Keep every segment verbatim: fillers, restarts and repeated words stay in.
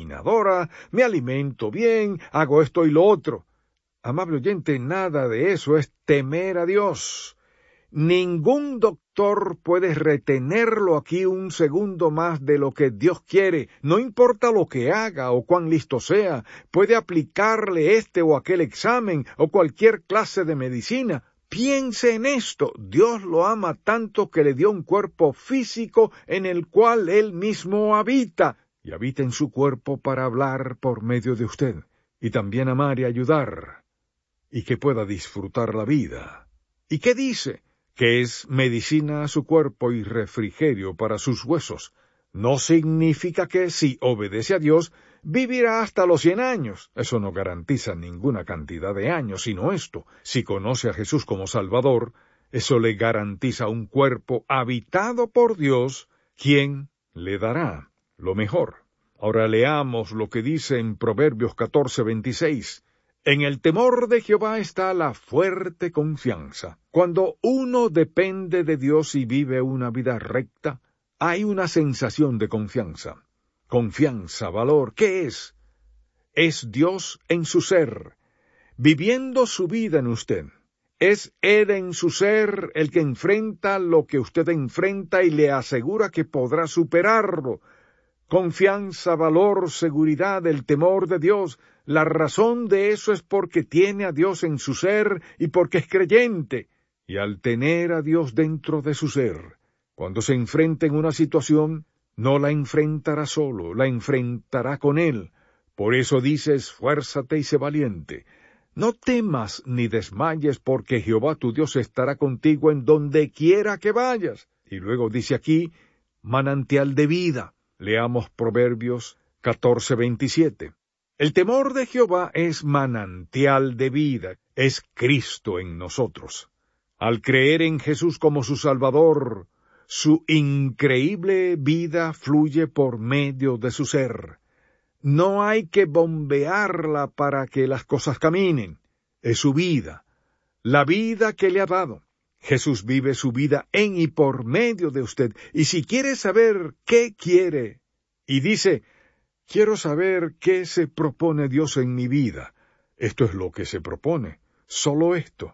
caminadora, me alimento bien, hago esto y lo otro. Amable oyente, nada de eso es temer a Dios. Ningún doctor puede retenerlo aquí un segundo más de lo que Dios quiere. No importa lo que haga o cuán listo sea, puede aplicarle este o aquel examen o cualquier clase de medicina. Piense en esto, Dios lo ama tanto que le dio un cuerpo físico en el cual Él mismo habita, y habita en su cuerpo para hablar por medio de usted, y también amar y ayudar, y que pueda disfrutar la vida. ¿Y qué dice? Que es medicina a su cuerpo y refrigerio para sus huesos. No significa que, si obedece a Dios, vivirá hasta los cien años. Eso no garantiza ninguna cantidad de años, sino esto. Si conoce a Jesús como Salvador, eso le garantiza un cuerpo habitado por Dios, quien le dará lo mejor. Ahora leamos lo que dice en Proverbios catorce veintiséis. En el temor de Jehová está la fuerte confianza. Cuando uno depende de Dios y vive una vida recta, hay una sensación de confianza. Confianza, valor, ¿qué es? Es Dios en su ser, viviendo su vida en usted. Es Él en su ser el que enfrenta lo que usted enfrenta y le asegura que podrá superarlo. Confianza, valor, seguridad, el temor de Dios. La razón de eso es porque tiene a Dios en su ser y porque es creyente. Y al tener a Dios dentro de su ser, cuando se enfrente en una situación, no la enfrentará solo, la enfrentará con Él. Por eso dice, esfuérzate y sé valiente. No temas ni desmayes, porque Jehová tu Dios estará contigo en donde quiera que vayas. Y luego dice aquí, manantial de vida. Leamos Proverbios catorce veintisiete. El temor de Jehová es manantial de vida, es Cristo en nosotros. Al creer en Jesús como su Salvador, su increíble vida fluye por medio de su ser. No hay que bombearla para que las cosas caminen. Es su vida, la vida que le ha dado. Jesús vive su vida en y por medio de usted. Y si quiere saber qué quiere, y dice, quiero saber qué se propone Dios en mi vida, esto es lo que se propone, solo esto: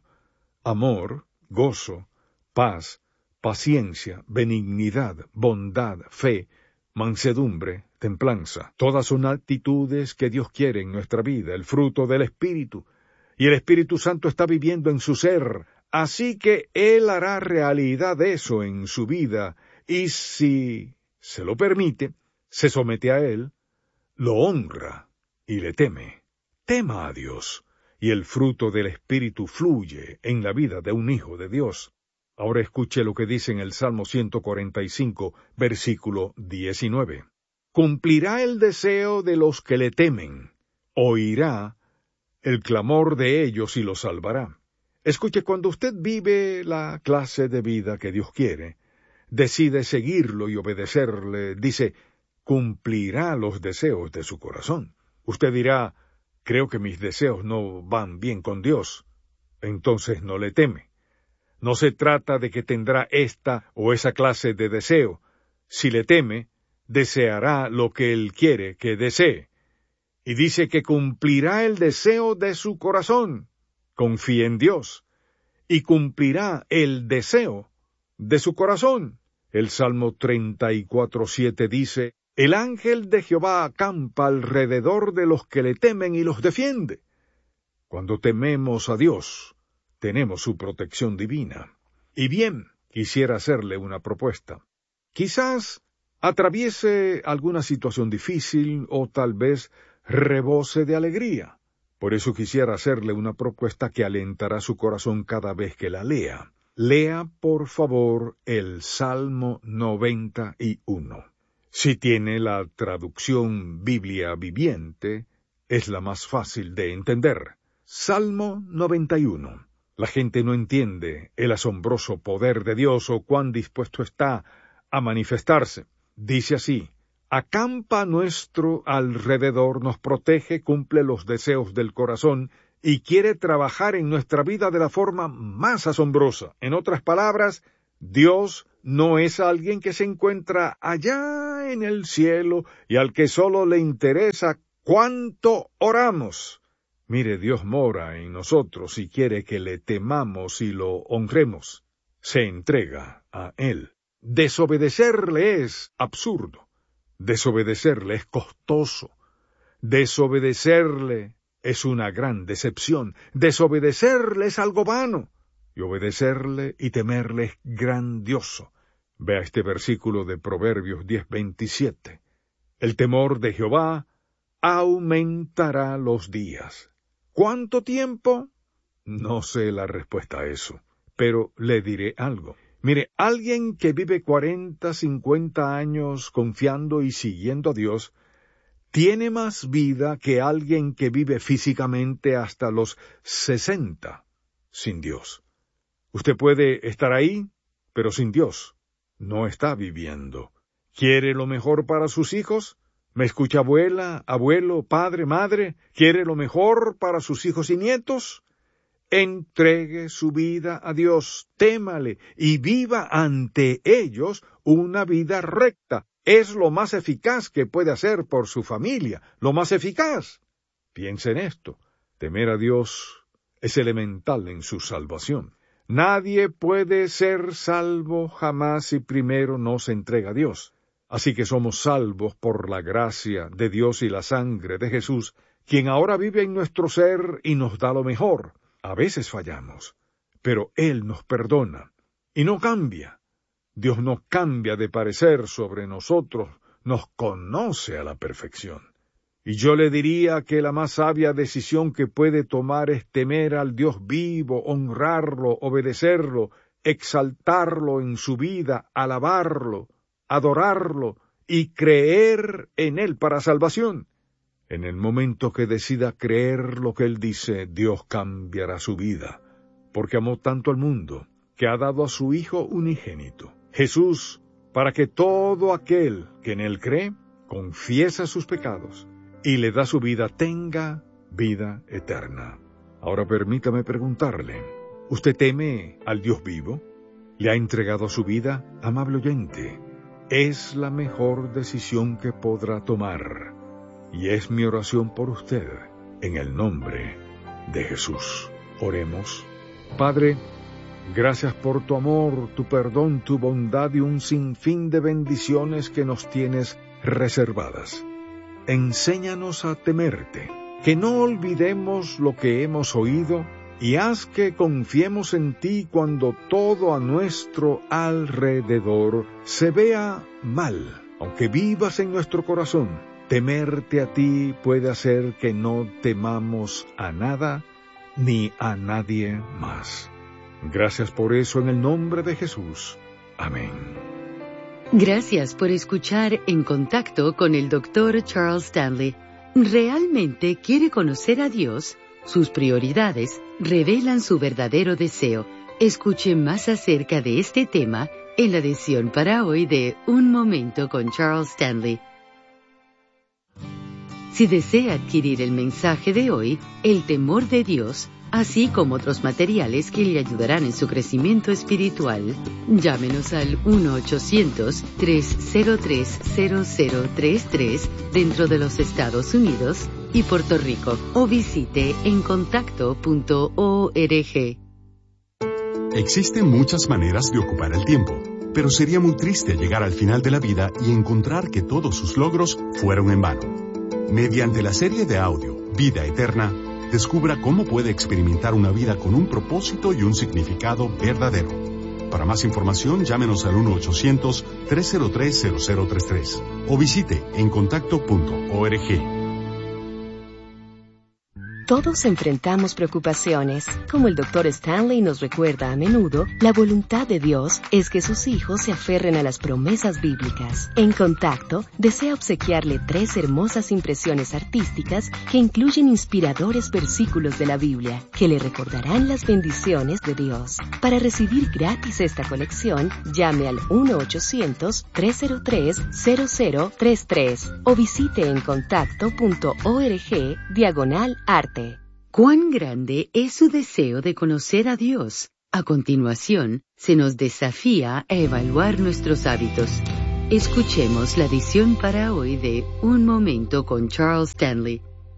amor, gozo, paz, paciencia, benignidad, bondad, fe, mansedumbre, templanza. Todas son actitudes que Dios quiere en nuestra vida, el fruto del Espíritu. Y el Espíritu Santo está viviendo en su ser, así que Él hará realidad eso en su vida, y si se lo permite, se somete a Él, lo honra y le teme. Tema a Dios, y el fruto del Espíritu fluye en la vida de un hijo de Dios. Ahora escuche lo que dice en el Salmo ciento cuarenta y cinco, versículo diecinueve. Cumplirá el deseo de los que le temen, oirá el clamor de ellos y los salvará. Escuche, cuando usted vive la clase de vida que Dios quiere, decide seguirlo y obedecerle, dice, cumplirá los deseos de su corazón. Usted dirá, creo que mis deseos no van bien con Dios. Entonces no le teme. No se trata de que tendrá esta o esa clase de deseo. Si le teme, deseará lo que Él quiere que desee. Y dice que cumplirá el deseo de su corazón. Confíe en Dios, y cumplirá el deseo de su corazón. El Salmo treinta y cuatro, siete dice, el ángel de Jehová acampa alrededor de los que le temen y los defiende. Cuando tememos a Dios, tenemos su protección divina. Y bien, quisiera hacerle una propuesta. Quizás atraviese alguna situación difícil o tal vez rebose de alegría. Por eso quisiera hacerle una propuesta que alentará su corazón cada vez que la lea. Lea, por favor, el Salmo noventa y uno. Si tiene la traducción Biblia viviente, es la más fácil de entender. Salmo noventa y uno. La gente no entiende el asombroso poder de Dios o cuán dispuesto está a manifestarse. Dice así, acampa a nuestro alrededor, nos protege, cumple los deseos del corazón y quiere trabajar en nuestra vida de la forma más asombrosa. En otras palabras, Dios no es alguien que se encuentra allá en el cielo y al que solo le interesa cuánto oramos. Mire, Dios mora en nosotros y quiere que le temamos y lo honremos. Se entrega a Él. Desobedecerle es absurdo. Desobedecerle es costoso. Desobedecerle es una gran decepción. Desobedecerle es algo vano. Y obedecerle y temerle es grandioso. Vea este versículo de Proverbios diez veintisiete. El temor de Jehová aumentará los días. ¿Cuánto tiempo? No sé la respuesta a eso, pero le diré algo. Mire, alguien que vive cuarenta, cincuenta años confiando y siguiendo a Dios, tiene más vida que alguien que vive físicamente hasta los sesenta sin Dios. Usted puede estar ahí, pero sin Dios no está viviendo. ¿Quiere lo mejor para sus hijos? ¿Me escucha abuela, abuelo, padre, madre? ¿Quiere lo mejor para sus hijos y nietos? Entregue su vida a Dios, témale y viva ante ellos una vida recta. Es lo más eficaz que puede hacer por su familia, lo más eficaz. Piense en esto. Temer a Dios es elemental en su salvación. Nadie puede ser salvo jamás si primero no se entrega a Dios. Así que somos salvos por la gracia de Dios y la sangre de Jesús, quien ahora vive en nuestro ser y nos da lo mejor. A veces fallamos, pero Él nos perdona y no cambia. Dios no cambia de parecer sobre nosotros, nos conoce a la perfección. Y yo le diría que la más sabia decisión que puede tomar es temer al Dios vivo, honrarlo, obedecerlo, exaltarlo en su vida, alabarlo, adorarlo y creer en Él para salvación. En el momento que decida creer lo que Él dice, Dios cambiará su vida, porque amó tanto al mundo, que ha dado a su Hijo unigénito, Jesús, para que todo aquel que en Él cree, confiesa sus pecados y le da su vida, tenga vida eterna. Ahora permítame preguntarle, ¿usted teme al Dios vivo? ¿Le ha entregado su vida? Amable oyente, es la mejor decisión que podrá tomar. Y es mi oración por usted, en el nombre de Jesús. Oremos. Padre, gracias por tu amor, tu perdón, tu bondad y un sinfín de bendiciones que nos tienes reservadas. Enséñanos a temerte, que no olvidemos lo que hemos oído, y haz que confiemos en ti cuando todo a nuestro alrededor se vea mal, aunque vivas en nuestro corazón. Temerte a ti puede hacer que no temamos a nada ni a nadie más. Gracias por eso en el nombre de Jesús. Amén. Gracias por escuchar En Contacto con el doctor Charles Stanley. ¿Realmente quiere conocer a Dios? Sus prioridades revelan su verdadero deseo. Escuche más acerca de este tema en la edición para hoy de Un Momento con Charles Stanley. Si desea adquirir el mensaje de hoy, El temor de Dios, así como otros materiales que le ayudarán en su crecimiento espiritual, llámenos al uno ochocientos, tres cero tres, cero cero tres tres dentro de los Estados Unidos y Puerto Rico, o visite en contacto punto org. Existen muchas maneras de ocupar el tiempo, pero sería muy triste llegar al final de la vida y encontrar que todos sus logros fueron en vano. Mediante la serie de audio Vida Eterna, descubra cómo puede experimentar una vida con un propósito y un significado verdadero. Para más información, llámenos al uno ochocientos, tres cero tres, cero cero tres tres o visite en contacto punto org. Todos enfrentamos preocupaciones. Como el doctor Stanley nos recuerda a menudo, la voluntad de Dios es que sus hijos se aferren a las promesas bíblicas. En Contacto, desea obsequiarle tres hermosas impresiones artísticas que incluyen inspiradores versículos de la Biblia, que le recordarán las bendiciones de Dios. Para recibir gratis esta colección, llame al uno ochocientos, tres cero tres, cero cero tres tres o visite en contacto punto org diagonal arte. ¿Cuán grande es su deseo de conocer a Dios? A continuación, se nos desafía a evaluar nuestros hábitos. Escuchemos la edición para hoy de Un Momento con Charles Stanley.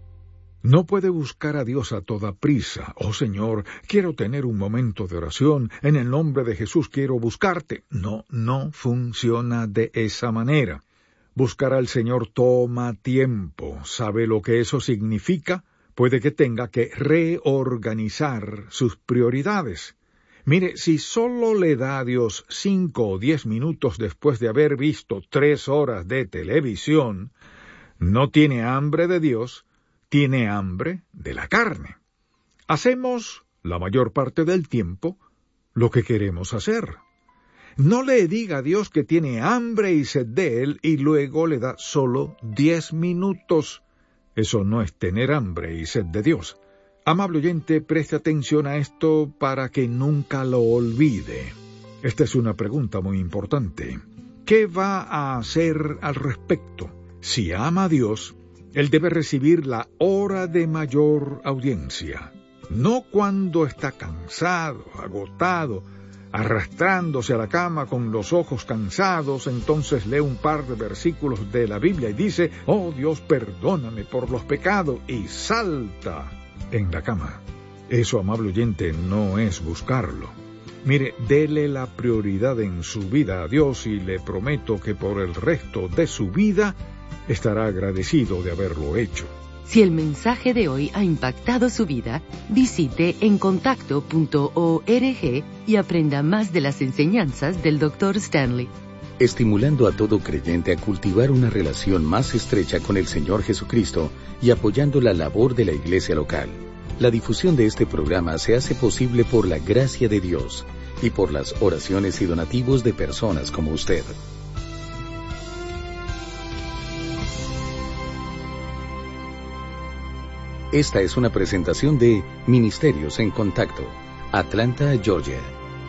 No puede buscar a Dios a toda prisa. Oh Señor, quiero tener un momento de oración. En el nombre de Jesús quiero buscarte. No, no funciona de esa manera. Buscar al Señor toma tiempo. ¿Sabe lo que eso significa? Puede que tenga que reorganizar sus prioridades. Mire, si solo le da a Dios cinco o diez minutos después de haber visto tres horas de televisión, no tiene hambre de Dios, tiene hambre de la carne. Hacemos, la mayor parte del tiempo, lo que queremos hacer. No le diga a Dios que tiene hambre y sed de Él y luego le da solo diez minutos. Eso no es tener hambre y sed de Dios. Amable oyente, preste atención a esto para que nunca lo olvide. Esta es una pregunta muy importante. ¿Qué va a hacer al respecto? Si ama a Dios, Él debe recibir la hora de mayor audiencia. No cuando está cansado, agotado, arrastrándose a la cama con los ojos cansados, entonces lee un par de versículos de la Biblia y dice, «Oh Dios, perdóname por los pecados», y salta en la cama. Eso, amable oyente, no es buscarlo. Mire, dele la prioridad en su vida a Dios y le prometo que por el resto de su vida estará agradecido de haberlo hecho. Si el mensaje de hoy ha impactado su vida, visite encontacto punto org y aprenda más de las enseñanzas del doctor Stanley. Estimulando a todo creyente a cultivar una relación más estrecha con el Señor Jesucristo y apoyando la labor de la iglesia local. La difusión de este programa se hace posible por la gracia de Dios y por las oraciones y donativos de personas como usted. Esta es una presentación de Ministerios en Contacto, Atlanta, Georgia.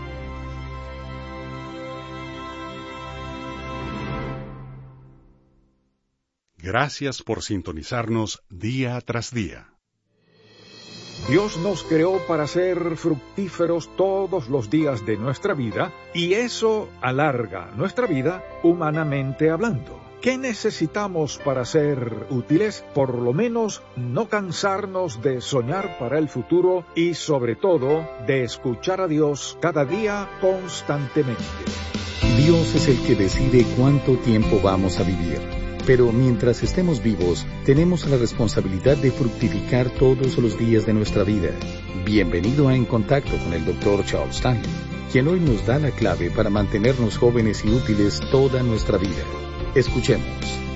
Gracias por sintonizarnos día tras día. Dios nos creó para ser fructíferos todos los días de nuestra vida, y eso alarga nuestra vida humanamente hablando. ¿Qué necesitamos para ser útiles? Por lo menos no cansarnos de soñar para el futuro y, sobre todo, de escuchar a Dios cada día constantemente. Dios es el que decide cuánto tiempo vamos a vivir. Pero mientras estemos vivos, tenemos la responsabilidad de fructificar todos los días de nuestra vida. Bienvenido a En Contacto con el doctor Charles Stanley, quien hoy nos da la clave para mantenernos jóvenes y útiles toda nuestra vida. Escuchemos.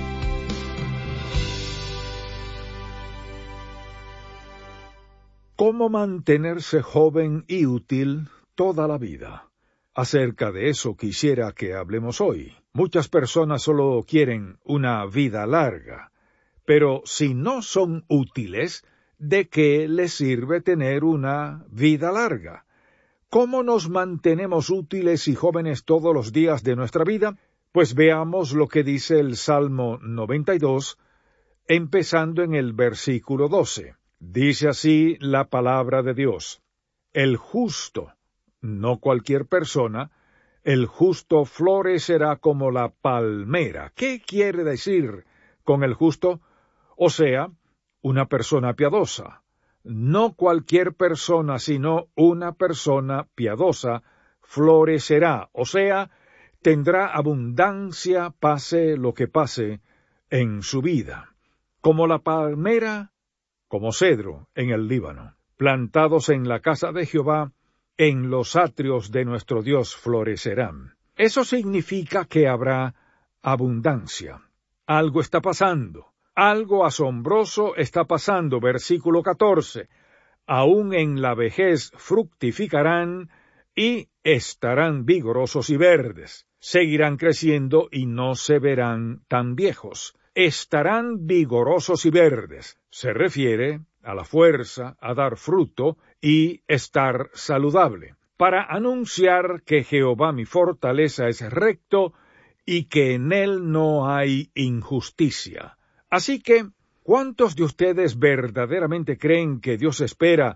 ¿Cómo mantenerse joven y útil toda la vida? Acerca de eso quisiera que hablemos hoy. Muchas personas solo quieren una vida larga, pero si no son útiles, ¿de qué les sirve tener una vida larga? ¿Cómo nos mantenemos útiles y jóvenes todos los días de nuestra vida? Pues veamos lo que dice el Salmo noventa y dos, empezando en el versículo doce. Dice así la palabra de Dios: El justo, no cualquier persona, el justo florecerá como la palmera. ¿Qué quiere decir con el justo? O sea, una persona piadosa. No cualquier persona, sino una persona piadosa florecerá, o sea, tendrá abundancia pase lo que pase en su vida. Como la palmera, como cedro en el Líbano, plantados en la casa de Jehová, en los atrios de nuestro Dios florecerán. Eso significa que habrá abundancia. Algo está pasando. Algo asombroso está pasando. Versículo catorce. Aún en la vejez fructificarán y estarán vigorosos y verdes. Seguirán creciendo y no se verán tan viejos. Estarán vigorosos y verdes. Se refiere a la fuerza, a dar fruto y estar saludable, para anunciar que Jehová mi fortaleza es recto y que en él no hay injusticia. Así que, ¿cuántos de ustedes verdaderamente creen que Dios espera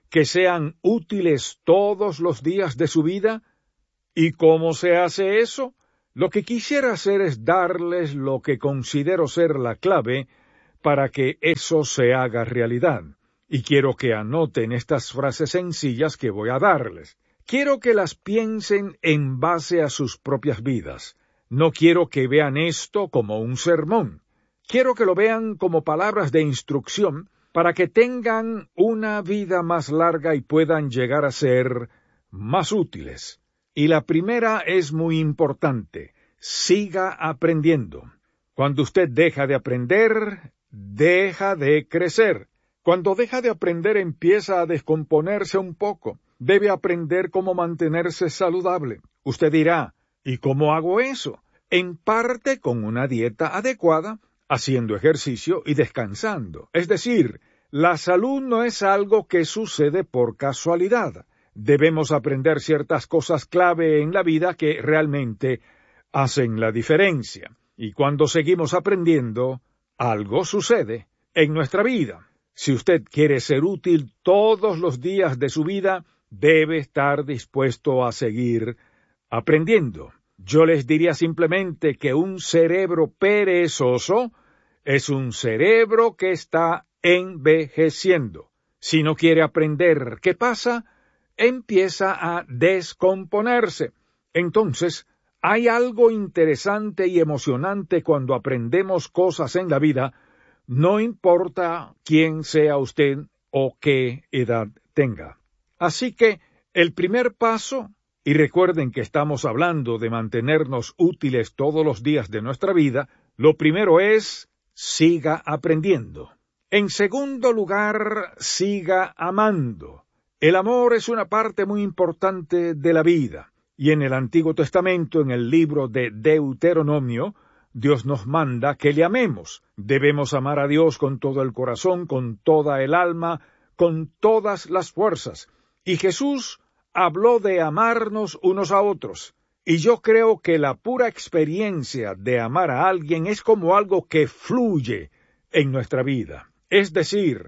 que sean útiles todos los días de su vida? ¿Y cómo se hace eso? Lo que quisiera hacer es darles lo que considero ser la clave para que eso se haga realidad. Y quiero que anoten estas frases sencillas que voy a darles. Quiero que las piensen en base a sus propias vidas. No quiero que vean esto como un sermón. Quiero que lo vean como palabras de instrucción para que tengan una vida más larga y puedan llegar a ser más útiles. Y la primera es muy importante. Siga aprendiendo. Cuando usted deja de aprender, deja de crecer. Cuando deja de aprender, empieza a descomponerse un poco. Debe aprender cómo mantenerse saludable. Usted dirá, ¿y cómo hago eso? En parte con una dieta adecuada, haciendo ejercicio y descansando. Es decir, la salud no es algo que sucede por casualidad. Debemos aprender ciertas cosas clave en la vida que realmente hacen la diferencia. Y cuando seguimos aprendiendo, algo sucede en nuestra vida. Si usted quiere ser útil todos los días de su vida, debe estar dispuesto a seguir aprendiendo. Yo les diría simplemente que un cerebro perezoso es un cerebro que está envejeciendo. Si no quiere aprender, ¿qué pasa? Empieza a descomponerse. Entonces, hay algo interesante y emocionante cuando aprendemos cosas en la vida, no importa quién sea usted o qué edad tenga. Así que, el primer paso, y recuerden que estamos hablando de mantenernos útiles todos los días de nuestra vida, lo primero es, siga aprendiendo. En segundo lugar, siga amando. El amor es una parte muy importante de la vida, y en el Antiguo Testamento, en el libro de Deuteronomio, Dios nos manda que le amemos. Debemos amar a Dios con todo el corazón, con toda el alma, con todas las fuerzas. Y Jesús habló de amarnos unos a otros. Y yo creo que la pura experiencia de amar a alguien es como algo que fluye en nuestra vida. Es decir,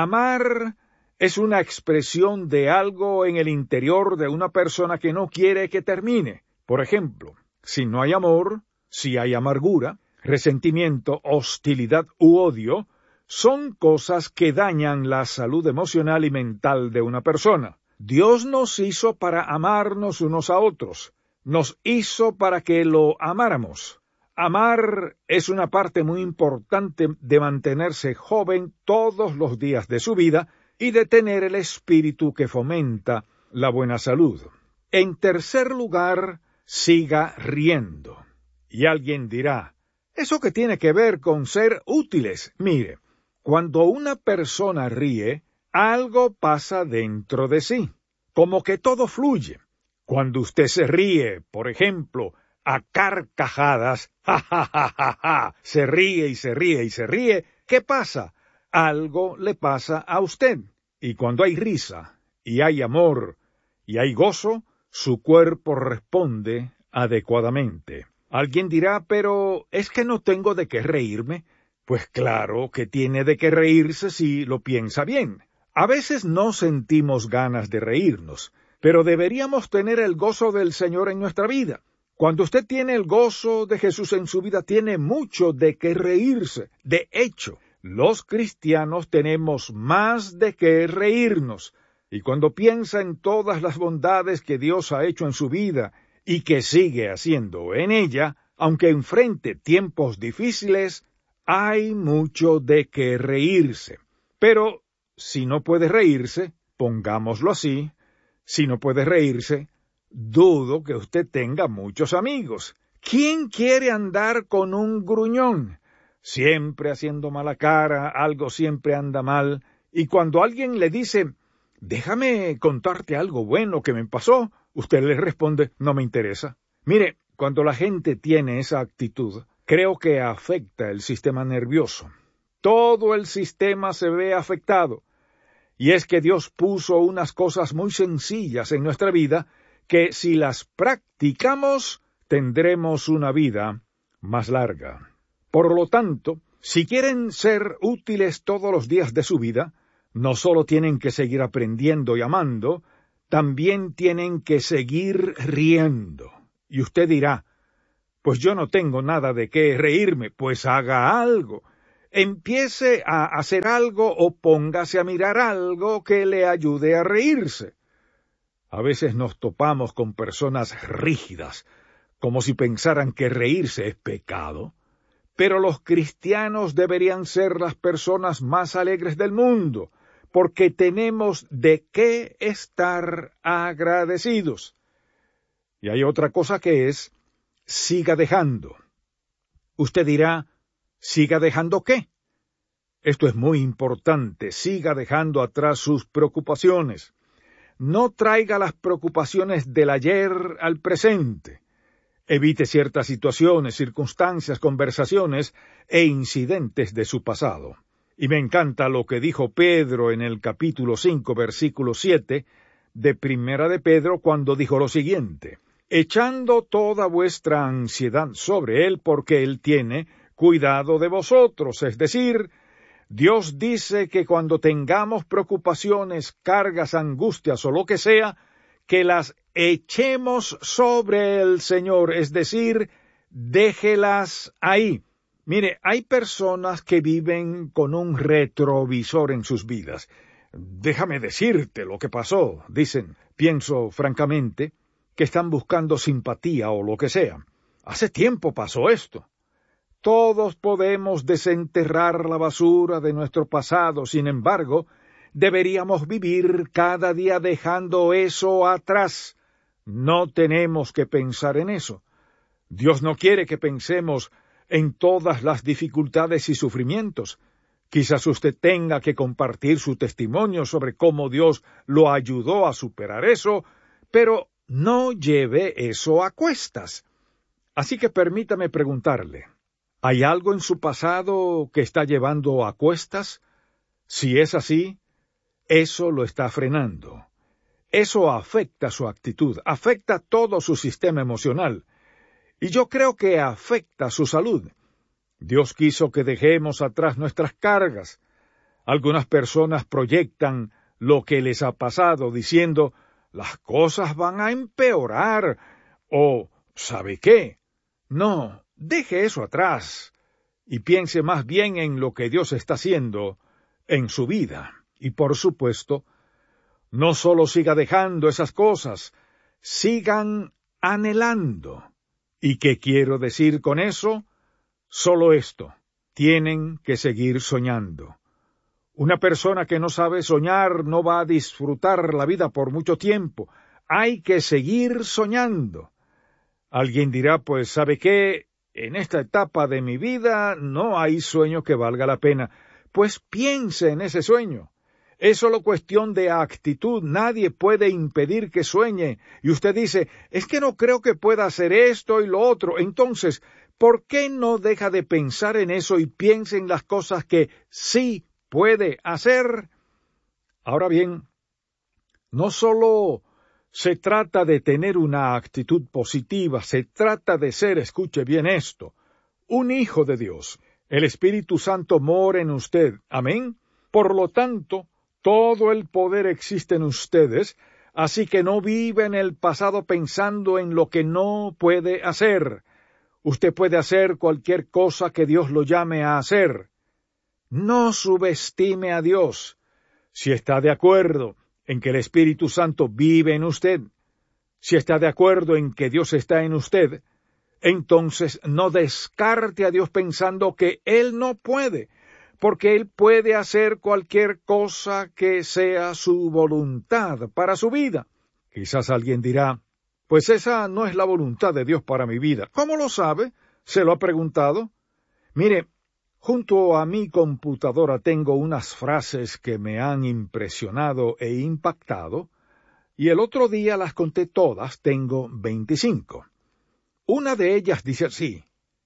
amar es una expresión de algo en el interior de una persona que no quiere que termine. Por ejemplo, si no hay amor, si hay amargura, resentimiento, hostilidad u odio, son cosas que dañan la salud emocional y mental de una persona. Dios nos hizo para amarnos unos a otros. Nos hizo para que lo amáramos. Amar es una parte muy importante de mantenerse joven todos los días de su vida y de tener el espíritu que fomenta la buena salud. En tercer lugar, siga riendo. Y alguien dirá, ¿eso qué tiene que ver con ser útiles? Mire, cuando una persona ríe, algo pasa dentro de sí, como que todo fluye. Cuando usted se ríe, por ejemplo, a carcajadas, ja, ja, ja, ja, ja, se ríe y se ríe y se ríe, ¿qué pasa? Algo le pasa a usted. Y cuando hay risa, y hay amor, y hay gozo, su cuerpo responde adecuadamente. Alguien dirá, pero ¿es que no tengo de qué reírme? Pues claro que tiene de qué reírse si lo piensa bien. A veces no sentimos ganas de reírnos, pero deberíamos tener el gozo del Señor en nuestra vida. Cuando usted tiene el gozo de Jesús en su vida, tiene mucho de qué reírse. De hecho, los cristianos tenemos más de qué reírnos. Y cuando piensa en todas las bondades que Dios ha hecho en su vida y que sigue haciendo en ella, aunque enfrente tiempos difíciles, hay mucho de qué reírse. Pero si no puede reírse, pongámoslo así, si no puede reírse, dudo que usted tenga muchos amigos. ¿Quién quiere andar con un gruñón? Siempre haciendo mala cara, algo siempre anda mal, y cuando alguien le dice, déjame contarte algo bueno que me pasó, usted le responde, no me interesa. Mire, cuando la gente tiene esa actitud, creo que afecta el sistema nervioso. Todo el sistema se ve afectado. Y es que Dios puso unas cosas muy sencillas en nuestra vida que si las practicamos, tendremos una vida más larga. Por lo tanto, si quieren ser útiles todos los días de su vida, No solo tienen que seguir aprendiendo y amando, también tienen que seguir riendo. Y usted dirá, pues yo no tengo nada de qué reírme, pues haga algo. Empiece a hacer algo o póngase a mirar algo que le ayude a reírse. A veces nos topamos con personas rígidas, como si pensaran que reírse es pecado. Pero los cristianos deberían ser las personas más alegres del mundo, porque tenemos de qué estar agradecidos. Y hay otra cosa que es, siga dejando. Usted dirá, ¿siga dejando qué? Esto es muy importante, siga dejando atrás sus preocupaciones. No traiga las preocupaciones del ayer al presente. Evite ciertas situaciones, circunstancias, conversaciones e incidentes de su pasado. Y me encanta lo que dijo Pedro en el capítulo cinco, versículo siete, de Primera de Pedro, cuando dijo lo siguiente: echando toda vuestra ansiedad sobre él, porque él tiene cuidado de vosotros. Es decir, Dios dice que cuando tengamos preocupaciones, cargas, angustias o lo que sea, que las echemos sobre el Señor, es decir, déjelas ahí. Mire, hay personas que viven con un retrovisor en sus vidas. Déjame decirte lo que pasó, dicen. Pienso, francamente, que están buscando simpatía o lo que sea. Hace tiempo pasó esto. Todos podemos desenterrar la basura de nuestro pasado, sin embargo, deberíamos vivir cada día dejando eso atrás. No tenemos que pensar en eso. Dios no quiere que pensemos en todas las dificultades y sufrimientos. Quizás usted tenga que compartir su testimonio sobre cómo Dios lo ayudó a superar eso, pero no lleve eso a cuestas. Así que permítame preguntarle, ¿hay algo en su pasado que está llevando a cuestas? Si es así, eso lo está frenando. Eso afecta su actitud, afecta todo su sistema emocional. Y yo creo que afecta su salud. Dios quiso que dejemos atrás nuestras cargas. Algunas personas proyectan lo que les ha pasado, diciendo, las cosas van a empeorar, o, ¿sabe qué? No, deje eso atrás, y piense más bien en lo que Dios está haciendo en su vida. Y por supuesto, no solo siga dejando esas cosas, sigan anhelando. ¿Y qué quiero decir con eso? Solo esto, tienen que seguir soñando. Una persona que no sabe soñar no va a disfrutar la vida por mucho tiempo. Hay que seguir soñando. Alguien dirá, pues, ¿sabe qué? En esta etapa de mi vida no hay sueño que valga la pena. Pues piense en ese sueño. Es solo cuestión de actitud, nadie puede impedir que sueñe. Y usted dice, es que no creo que pueda hacer esto y lo otro. Entonces, ¿por qué no deja de pensar en eso y piensa en las cosas que sí puede hacer? Ahora bien, no solo se trata de tener una actitud positiva, se trata de ser, escuche bien esto, un hijo de Dios. El Espíritu Santo mora en usted. Amén. Por lo tanto, todo el poder existe en ustedes, así que no vive en el pasado pensando en lo que no puede hacer. Usted puede hacer cualquier cosa que Dios lo llame a hacer. No subestime a Dios. Si está de acuerdo en que el Espíritu Santo vive en usted, si está de acuerdo en que Dios está en usted, entonces no descarte a Dios pensando que Él no puede, porque Él puede hacer cualquier cosa que sea su voluntad para su vida. Quizás alguien dirá, pues esa no es la voluntad de Dios para mi vida. ¿Cómo lo sabe? ¿Se lo ha preguntado? Mire, junto a mi computadora tengo unas frases que me han impresionado e impactado, y el otro día las conté todas, tengo veinticinco. Una de ellas dice así,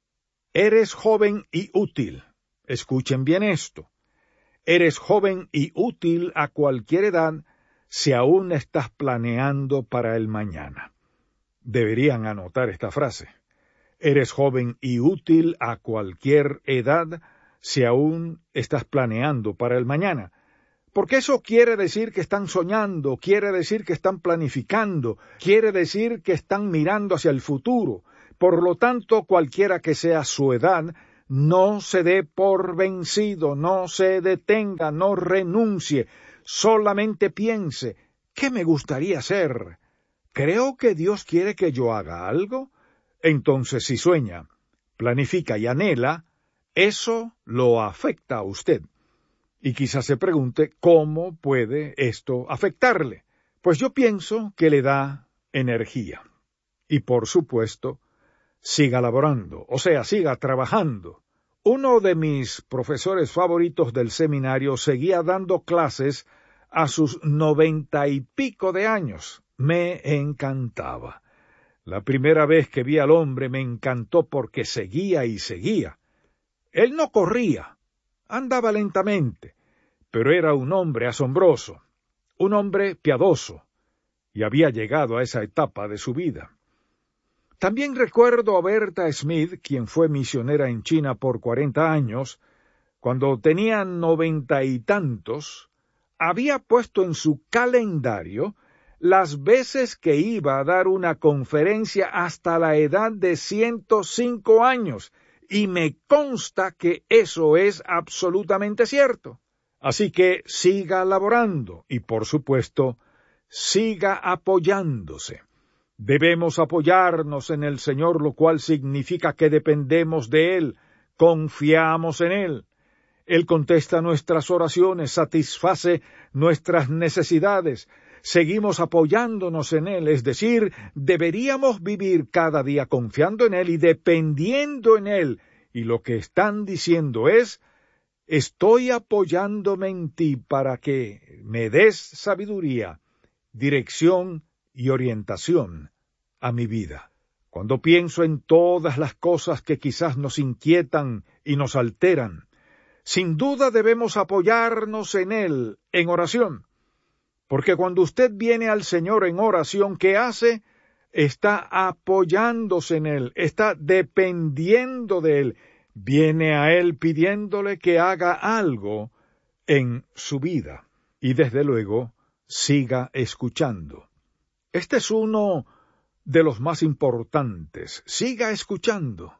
eres joven y útil. Escuchen bien esto. Eres joven y útil a cualquier edad si aún estás planeando para el mañana. Deberían anotar esta frase. Eres joven y útil a cualquier edad si aún estás planeando para el mañana. porque eso quiere decir que están soñando, quiere decir que están planificando, quiere decir que están mirando hacia el futuro. Por lo tanto, cualquiera que sea su edad, no se dé por vencido, no se detenga, no renuncie, solamente piense, ¿qué me gustaría hacer? ¿Creo que Dios quiere que yo haga algo? Entonces, si sueña, planifica y anhela, eso lo afecta a usted. Y quizás se pregunte, ¿cómo puede esto afectarle? Pues yo pienso que le da energía. Y por supuesto, siga laborando, o sea, siga trabajando. Uno de mis profesores favoritos del seminario seguía dando clases a sus noventa y pico de años. Me encantaba. La primera vez que vi al hombre me encantó porque seguía y seguía. Él no corría, andaba lentamente, pero era un hombre asombroso, un hombre piadoso, y había llegado a esa etapa de su vida. También recuerdo a Berta Smith, quien fue misionera en China por cuarenta años, cuando tenía noventa y tantos, había puesto en su calendario las veces que iba a dar una conferencia hasta la edad de ciento cinco años, y me consta que eso es absolutamente cierto. Así que siga laborando y, por supuesto, siga apoyándose. Debemos apoyarnos en el Señor, lo cual significa que dependemos de Él, confiamos en Él. Él contesta nuestras oraciones, satisface nuestras necesidades. Seguimos apoyándonos en Él, es decir, deberíamos vivir cada día confiando en Él y dependiendo en Él. Y lo que están diciendo es, estoy apoyándome en ti para que me des sabiduría, dirección y orientación a mi vida. Cuando pienso en todas las cosas que quizás nos inquietan y nos alteran, sin duda debemos apoyarnos en Él en oración. Porque cuando usted viene al Señor en oración, ¿qué hace? Está apoyándose en Él, está dependiendo de Él. Viene a Él pidiéndole que haga algo en su vida. Y desde luego, siga escuchando. Este es uno de los más importantes. Siga escuchando.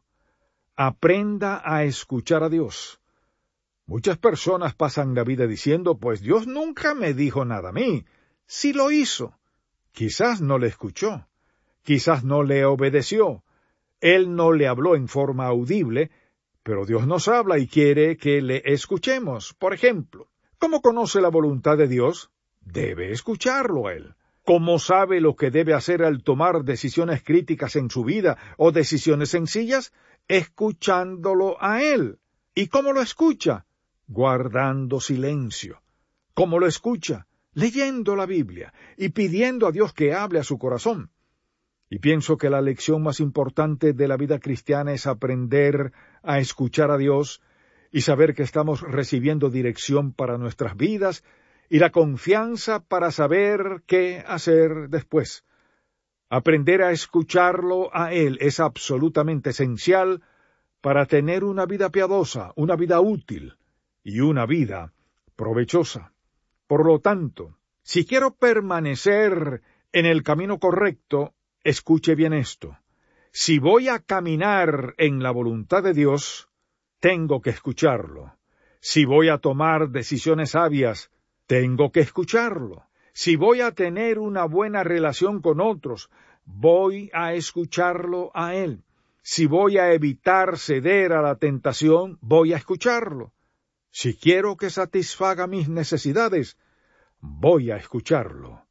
Aprenda a escuchar a Dios. Muchas personas pasan la vida diciendo, pues Dios nunca me dijo nada a mí. Sí lo hizo. Quizás no le escuchó. Quizás no le obedeció. Él no le habló en forma audible, pero Dios nos habla y quiere que le escuchemos. Por ejemplo, ¿cómo conoce la voluntad de Dios? Debe escucharlo a Él. ¿Cómo sabe lo que debe hacer al tomar decisiones críticas en su vida o decisiones sencillas? Escuchándolo a Él. ¿Y cómo lo escucha? Guardando silencio. ¿Cómo lo escucha? Leyendo la Biblia y pidiendo a Dios que hable a su corazón. Y pienso que la lección más importante de la vida cristiana es aprender a escuchar a Dios y saber que estamos recibiendo dirección para nuestras vidas y la confianza para saber qué hacer después. Aprender a escucharlo a Él es absolutamente esencial para tener una vida piadosa, una vida útil y una vida provechosa. Por lo tanto, si quiero permanecer en el camino correcto, escuche bien esto. Si voy a caminar en la voluntad de Dios, tengo que escucharlo. Si voy a tomar decisiones sabias, tengo que escucharlo. Si voy a tener una buena relación con otros, voy a escucharlo a Él. Si voy a evitar ceder a la tentación, voy a escucharlo. Si quiero que satisfaga mis necesidades, voy a escucharlo.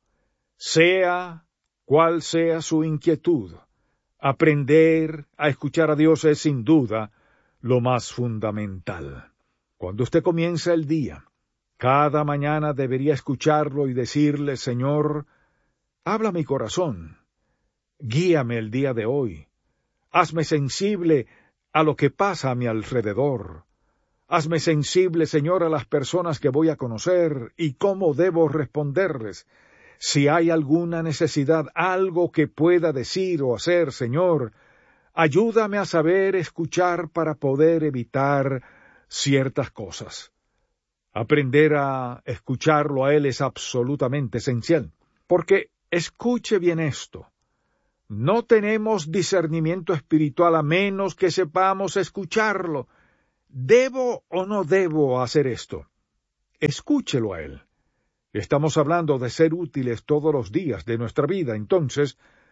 Sea cual sea su inquietud, aprender a escuchar a Dios es sin duda lo más fundamental. Cuando usted comienza el día, cada mañana debería escucharlo y decirle, Señor, habla mi corazón, guíame el día de hoy, hazme sensible a lo que pasa a mi alrededor, hazme sensible, Señor, a las personas que voy a conocer y cómo debo responderles. Si hay alguna necesidad, algo que pueda decir o hacer, Señor, ayúdame a saber escuchar para poder evitar ciertas cosas. Aprender a escucharlo a Él es absolutamente esencial. Porque, escuche bien esto, no tenemos discernimiento espiritual a menos que sepamos escucharlo. ¿Debo o no debo hacer esto? Escúchelo a Él. Estamos hablando de ser útiles todos los días de nuestra vida, entonces,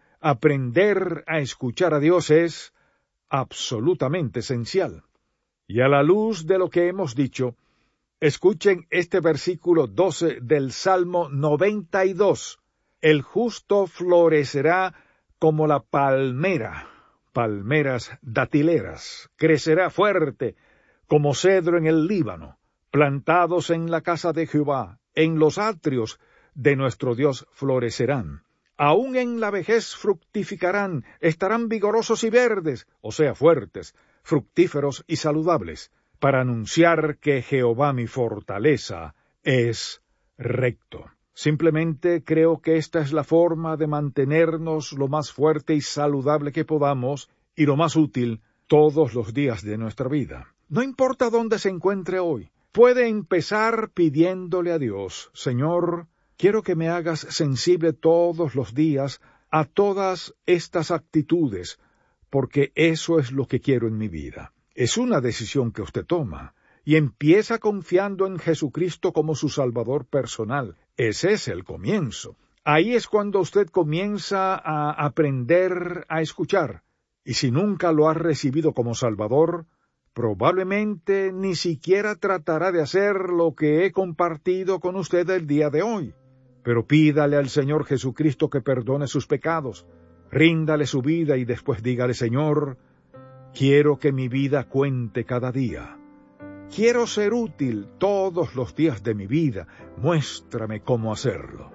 aprender a escuchar a Dios es absolutamente esencial. Y a la luz de lo que hemos dicho, escuchen este versículo doce del Salmo noventa y dos. El justo florecerá como la palmera, palmeras datileras, crecerá fuerte como cedro en el Líbano, plantados en la casa de Jehová, en los atrios de nuestro Dios florecerán. Aún en la vejez fructificarán, estarán vigorosos y verdes, o sea, fuertes, fructíferos y saludables, para anunciar que Jehová mi fortaleza es recto. Simplemente creo que esta es la forma de mantenernos lo más fuerte y saludable que podamos, y lo más útil todos los días de nuestra vida. No importa dónde se encuentre hoy, puede empezar pidiéndole a Dios: Señor, quiero que me hagas sensible todos los días a todas estas actitudes, porque eso es lo que quiero en mi vida. Es una decisión que usted toma, y empieza confiando en Jesucristo como su Salvador personal. Ese es el comienzo. Ahí es cuando usted comienza a aprender a escuchar, y si nunca lo ha recibido como Salvador, probablemente ni siquiera tratará de hacer lo que he compartido con usted el día de hoy. Pero pídale al Señor Jesucristo que perdone sus pecados, ríndale su vida y después dígale: Señor, quiero que mi vida cuente cada día. Quiero ser útil todos los días de mi vida. Muéstrame cómo hacerlo.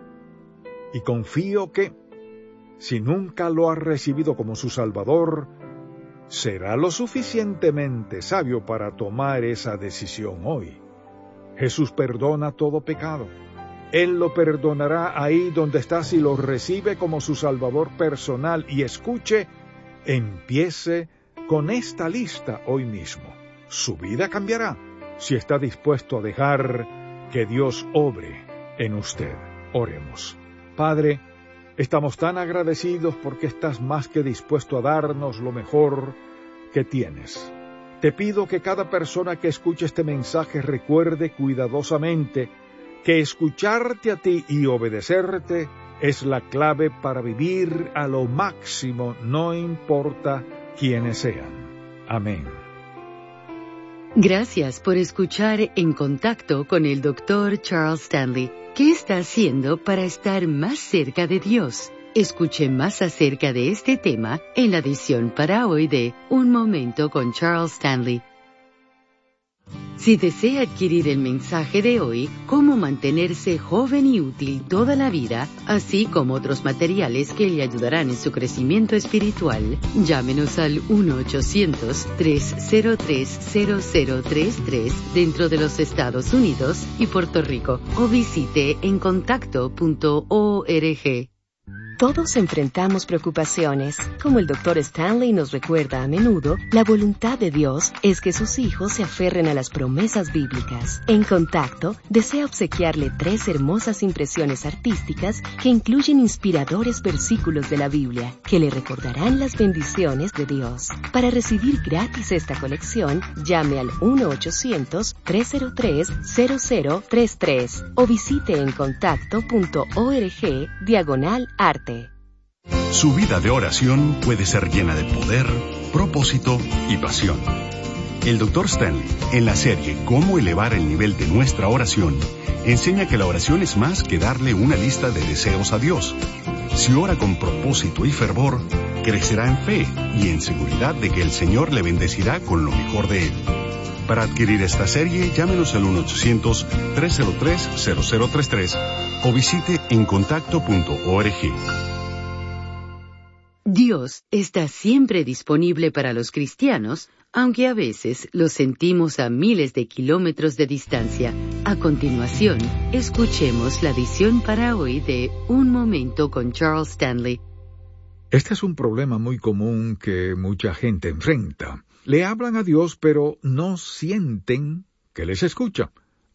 Y confío que, si nunca lo ha recibido como su Salvador, será lo suficientemente sabio para tomar esa decisión hoy. Jesús perdona todo pecado. Él lo perdonará ahí donde está si lo recibe como su Salvador personal. Y escuche, empiece con esta lista hoy mismo. Su vida cambiará si está dispuesto a dejar que Dios obre en usted. Oremos. Padre, estamos tan agradecidos porque estás más que dispuesto a darnos lo mejor que tienes. Te pido que cada persona que escuche este mensaje recuerde cuidadosamente que escucharte a ti y obedecerte es la clave para vivir a lo máximo, no importa quiénes sean. Amén. Gracias por escuchar En Contacto con el doctor Charles Stanley. ¿Qué está haciendo para estar más cerca de Dios? Escuche más acerca de este tema en la edición para hoy de Un Momento con Charles Stanley. Si desea adquirir el mensaje de hoy, Cómo mantenerse joven y útil toda la vida, así como otros materiales que le ayudarán en su crecimiento espiritual, llámenos al uno ochocientos, tres cero tres, cero cero tres tres dentro de los Estados Unidos y Puerto Rico, o visite en contacto punto org. Todos enfrentamos preocupaciones. Como el doctor Stanley nos recuerda a menudo, la voluntad de Dios es que sus hijos se aferren a las promesas bíblicas. En Contacto, desea obsequiarle tres hermosas impresiones artísticas que incluyen inspiradores versículos de la Biblia, que le recordarán las bendiciones de Dios. Para recibir gratis esta colección, llame al uno ochocientos, tres cero tres, cero cero tres tres o visite en contacto punto org diagonal arte. Su vida de oración puede ser llena de poder, propósito y pasión. El doctor Stanley, en la serie Cómo elevar el nivel de nuestra oración, enseña que la oración es más que darle una lista de deseos a Dios. Si ora con propósito y fervor, crecerá en fe y en seguridad de que el Señor le bendecirá con lo mejor de Él. Para adquirir esta serie, llámenos al uno ochocientos, tres cero tres, cero cero tres tres o visite en contacto punto org. Dios está siempre disponible para los cristianos, aunque a veces lo sentimos a miles de kilómetros de distancia. A continuación, escuchemos la edición para hoy de Un Momento con Charles Stanley. Este es un problema muy común que mucha gente enfrenta. Le hablan a Dios, pero no sienten que les escucha.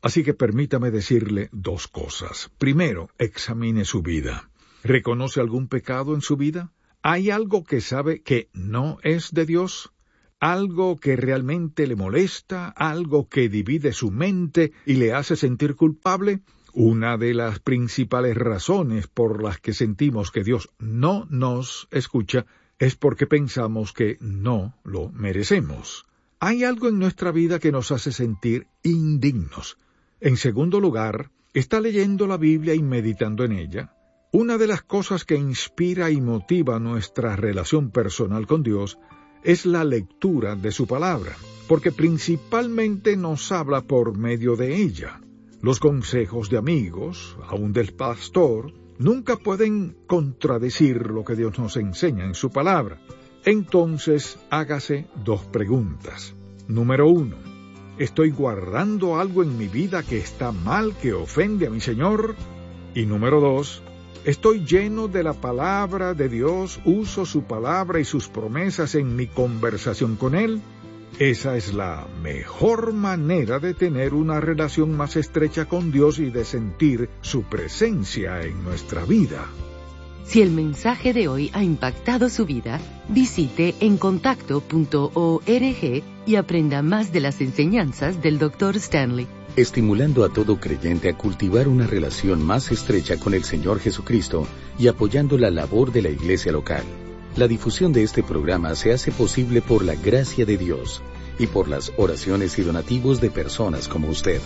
Así que permítame decirle dos cosas. Primero, examine su vida. ¿Reconoce algún pecado en su vida? ¿Hay algo que sabe que no es de Dios? ¿Algo que realmente le molesta? ¿Algo que divide su mente y le hace sentir culpable? Una de las principales razones por las que sentimos que Dios no nos escucha es porque pensamos que no lo merecemos. Hay algo en nuestra vida que nos hace sentir indignos. En segundo lugar, ¿está leyendo la Biblia y meditando en ella? Una de las cosas que inspira y motiva nuestra relación personal con Dios es la lectura de su palabra, porque principalmente nos habla por medio de ella. Los consejos de amigos, aun del pastor, nunca pueden contradecir lo que Dios nos enseña en su palabra. Entonces, hágase dos preguntas. Número uno, ¿estoy guardando algo en mi vida que está mal, que ofende a mi Señor? Y número dos, ¿estoy lleno de la palabra de Dios? ¿Uso su palabra y sus promesas en mi conversación con Él? Esa es la mejor manera de tener una relación más estrecha con Dios y de sentir su presencia en nuestra vida. Si el mensaje de hoy ha impactado su vida, visite encontacto punto org y aprenda más de las enseñanzas del doctor Stanley. Estimulando a todo creyente a cultivar una relación más estrecha con el Señor Jesucristo y apoyando la labor de la iglesia local. La difusión de este programa se hace posible por la gracia de Dios y por las oraciones y donativos de personas como usted.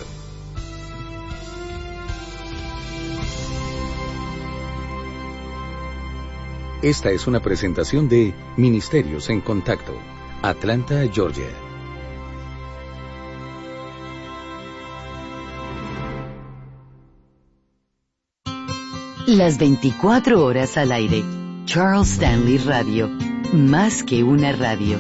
Esta es una presentación de Ministerios en Contacto, Atlanta, Georgia. Las veinticuatro horas al aire. Charles Stanley Radio. Más que una radio.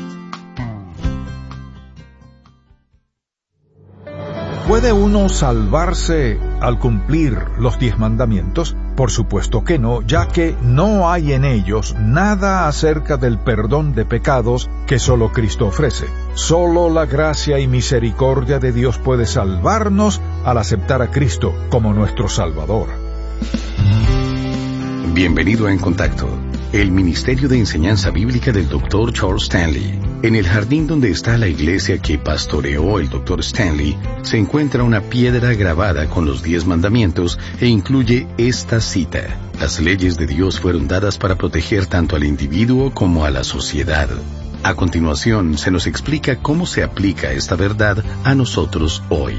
¿Puede uno salvarse al cumplir los diez mandamientos? Por supuesto que no, ya que no hay en ellos nada acerca del perdón de pecados que solo Cristo ofrece. Solo la gracia y misericordia de Dios puede salvarnos al aceptar a Cristo como nuestro Salvador. Bienvenido a En Contacto, el Ministerio de Enseñanza Bíblica del doctor Charles Stanley. En el jardín donde está la iglesia que pastoreó el doctor Stanley, se encuentra una piedra grabada con los diez mandamientos e incluye esta cita: las leyes de Dios fueron dadas para proteger tanto al individuo como a la sociedad. A continuación, se nos explica cómo se aplica esta verdad a nosotros hoy.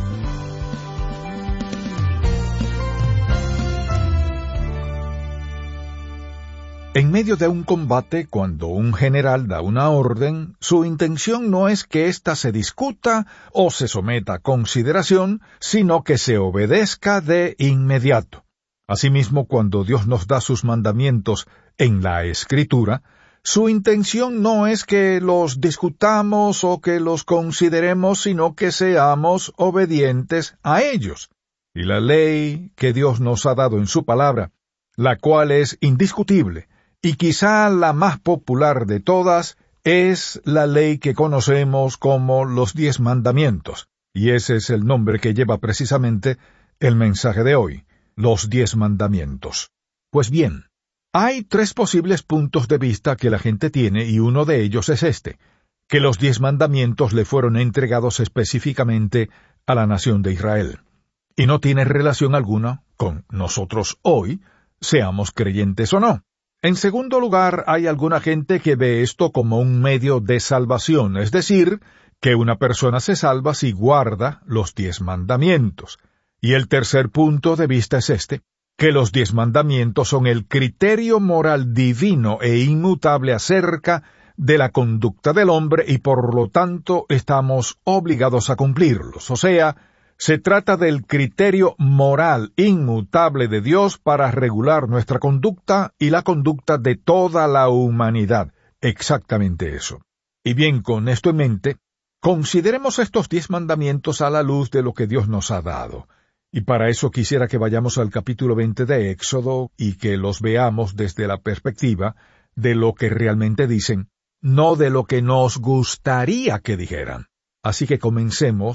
En medio de un combate, cuando un general da una orden, su intención no es que ésta se discuta o se someta a consideración, sino que se obedezca de inmediato. Asimismo, cuando Dios nos da sus mandamientos en la Escritura, su intención no es que los discutamos o que los consideremos, sino que seamos obedientes a ellos. Y la ley que Dios nos ha dado en su palabra, la cual es indiscutible, y quizá la más popular de todas, es la ley que conocemos como los diez mandamientos, y ese es el nombre que lleva precisamente el mensaje de hoy, los diez mandamientos. Pues bien, hay tres posibles puntos de vista que la gente tiene, y uno de ellos es este, que los diez mandamientos le fueron entregados específicamente a la nación de Israel, y no tiene relación alguna con nosotros hoy, seamos creyentes o no. En segundo lugar, hay alguna gente que ve esto como un medio de salvación, es decir, que una persona se salva si guarda los diez mandamientos. Y el tercer punto de vista es este, que los diez mandamientos son el criterio moral divino e inmutable acerca de la conducta del hombre y por lo tanto estamos obligados a cumplirlos, o sea, se trata del criterio moral inmutable de Dios para regular nuestra conducta y la conducta de toda la humanidad. Exactamente eso. Y bien, con esto en mente, consideremos estos diez mandamientos a la luz de lo que Dios nos ha dado. Y para eso quisiera que vayamos al capítulo veinte de Éxodo y que los veamos desde la perspectiva de lo que realmente dicen, no de lo que nos gustaría que dijeran. Así que comencemos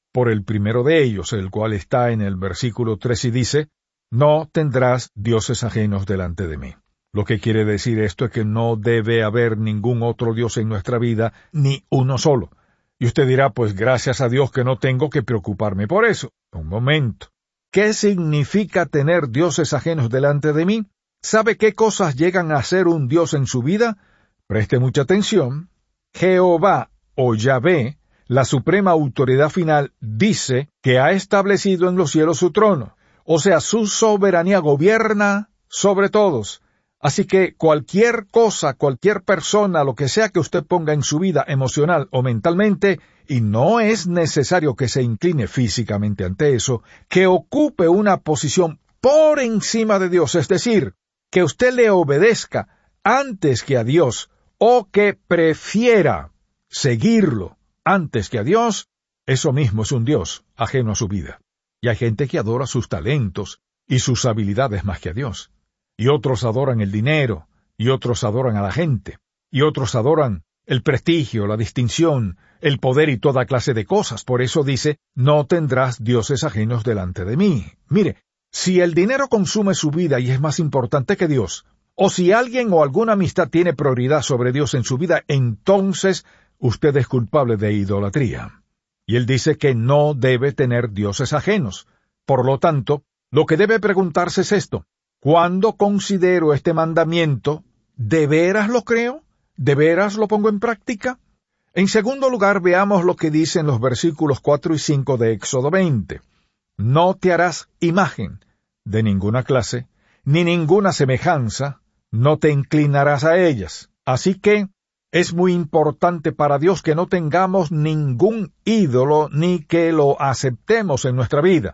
por el primero de ellos, el cual está en el versículo tres y dice, no tendrás dioses ajenos delante de mí. Lo que quiere decir esto es que no debe haber ningún otro Dios en nuestra vida, ni uno solo. Y usted dirá, pues gracias a Dios que no tengo que preocuparme por eso. Un momento. ¿Qué significa tener dioses ajenos delante de mí? ¿Sabe qué cosas llegan a ser un Dios en su vida? Preste mucha atención. Jehová o Yahvé, la suprema autoridad final, dice que ha establecido en los cielos su trono. O sea, su soberanía gobierna sobre todos. Así que cualquier cosa, cualquier persona, lo que sea que usted ponga en su vida emocional o mentalmente, y no es necesario que se incline físicamente ante eso, que ocupe una posición por encima de Dios, es decir, que usted le obedezca antes que a Dios, o que prefiera seguirlo antes que a Dios, eso mismo es un Dios ajeno a su vida. Y hay gente que adora sus talentos y sus habilidades más que a Dios. Y otros adoran el dinero, y otros adoran a la gente, y otros adoran el prestigio, la distinción, el poder y toda clase de cosas. Por eso dice, no tendrás dioses ajenos delante de mí. Mire, si el dinero consume su vida y es más importante que Dios, o si alguien o alguna amistad tiene prioridad sobre Dios en su vida, entonces usted es culpable de idolatría. Y él dice que no debe tener dioses ajenos. Por lo tanto, lo que debe preguntarse es esto. ¿Cuándo considero este mandamiento? ¿De veras lo creo? ¿De veras lo pongo en práctica? En segundo lugar, veamos lo que dicen los versículos cuatro y cinco de Éxodo veinte. No te harás imagen de ninguna clase, ni ninguna semejanza, no te inclinarás a ellas. Así que es muy importante para Dios que no tengamos ningún ídolo ni que lo aceptemos en nuestra vida.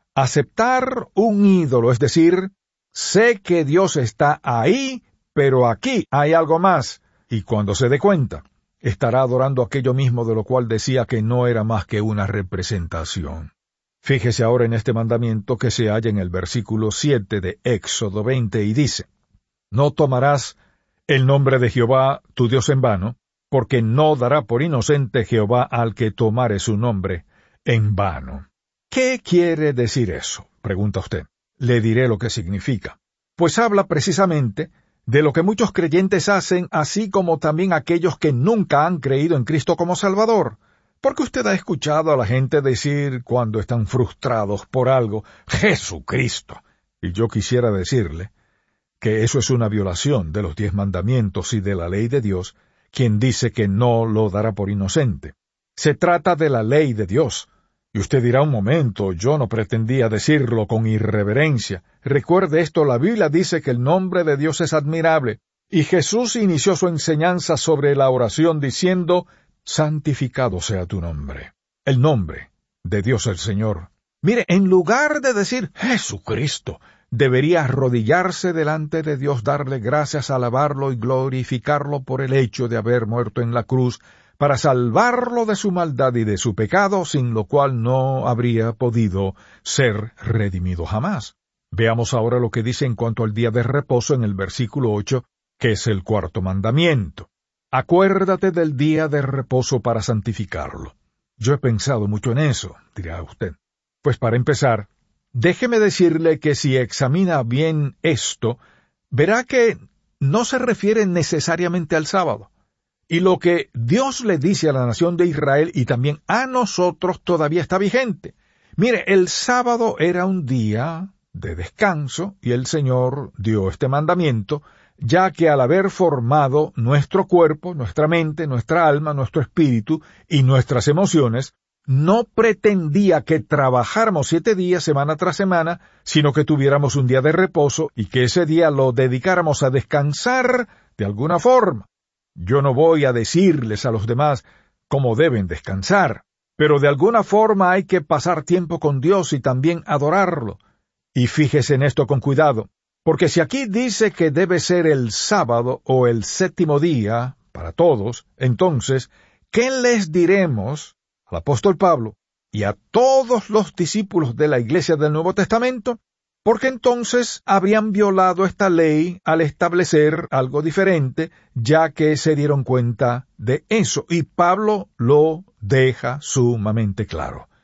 Aceptar un ídolo, es decir, sé que Dios está ahí, pero aquí hay algo más, y cuando se dé cuenta, estará adorando aquello mismo de lo cual decía que no era más que una representación. Fíjese ahora en este mandamiento que se halla en el versículo siete de Éxodo veinte y dice, no tomarás el nombre de Jehová tu Dios en vano, porque no dará por inocente Jehová al que tomare su nombre en vano. ¿Qué quiere decir eso?, pregunta usted. Le diré lo que significa. Pues habla precisamente de lo que muchos creyentes hacen, así como también aquellos que nunca han creído en Cristo como Salvador. Porque usted ha escuchado a la gente decir cuando están frustrados por algo, Jesucristo. Y yo quisiera decirle que eso es una violación de los diez mandamientos y de la ley de Dios, quien dice que no lo dará por inocente. Se trata de la ley de Dios. Y usted dirá un momento, yo no pretendía decirlo con irreverencia. Recuerde esto, la Biblia dice que el nombre de Dios es admirable, y Jesús inició su enseñanza sobre la oración diciendo, santificado sea tu nombre. El nombre de Dios el Señor. Mire, en lugar de decir Jesucristo, debería arrodillarse delante de Dios, darle gracias, alabarlo y glorificarlo por el hecho de haber muerto en la cruz, para salvarlo de su maldad y de su pecado, sin lo cual no habría podido ser redimido jamás. Veamos ahora lo que dice en cuanto al día de reposo en el versículo ocho, que es el cuarto mandamiento. Acuérdate del día de reposo para santificarlo. Yo he pensado mucho en eso, dirá usted. Pues para empezar, déjeme decirle que si examina bien esto, verá que no se refiere necesariamente al sábado. Y lo que Dios le dice a la nación de Israel y también a nosotros todavía está vigente. Mire, el sábado era un día de descanso y el Señor dio este mandamiento, ya que al haber formado nuestro cuerpo, nuestra mente, nuestra alma, nuestro espíritu y nuestras emociones, no pretendía que trabajáramos siete días semana tras semana, sino que tuviéramos un día de reposo y que ese día lo dedicáramos a descansar de alguna forma. Yo no voy a decirles a los demás cómo deben descansar, pero de alguna forma hay que pasar tiempo con Dios y también adorarlo. Y fíjese en esto con cuidado, porque si aquí dice que debe ser el sábado o el séptimo día para todos, entonces, ¿qué les diremos al apóstol Pablo y a todos los discípulos de la Iglesia del Nuevo Testamento? Porque entonces habrían violado esta ley al establecer algo diferente, ya que se dieron cuenta de eso. Y Pablo lo deja sumamente claro.